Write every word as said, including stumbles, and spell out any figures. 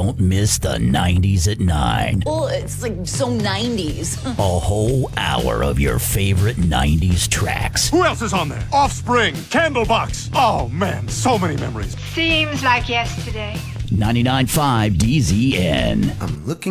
don't miss the nineties at nine. Well, it's like so nineties. A whole hour of your favorite nineties tracks. Who else is on there? Offspring, Candlebox. Oh, man, so many memories. Seems like yesterday. ninety-nine point five D Z N. I'm looking